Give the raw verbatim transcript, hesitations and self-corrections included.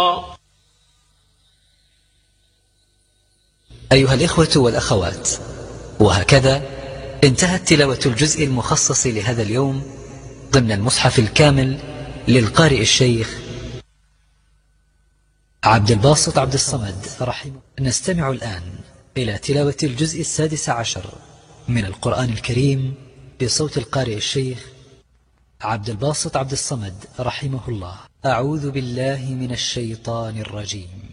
أيها الإخوة والأخوات، وهكذا انتهت تلاوة الجزء المخصص لهذا اليوم ضمن المصحف الكامل للقارئ الشيخ عبد الباسط عبد الصمد رحمه. نستمع الآن إلى تلاوة الجزء السادس عشر من القرآن الكريم بصوت القارئ الشيخ عبد الباسط عبد الصمد رحمه الله. أعوذ بالله من الشيطان الرجيم.